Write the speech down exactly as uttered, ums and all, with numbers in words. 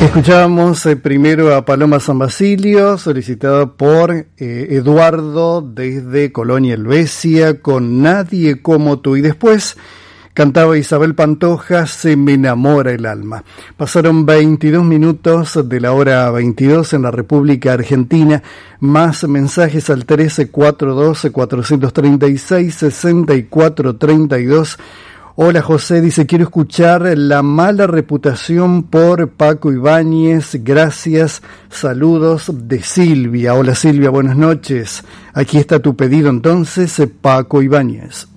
Escuchábamos eh, primero a Paloma San Basilio, solicitada por eh, Eduardo desde Colonia Helvecia, con Nadie como tú. Y después cantaba Isabel Pantoja, Se me enamora el alma. Pasaron veintidós minutos de la hora veintidós en la República Argentina. Más mensajes al trece cuarenta y dos, cuatrocientos treinta y seis, sesenta y cuatro treinta y dos. Hola José, dice, quiero escuchar La mala reputación por Paco Ibáñez, gracias, saludos de Silvia. Hola Silvia, buenas noches. Aquí está tu pedido entonces, Paco Ibáñez.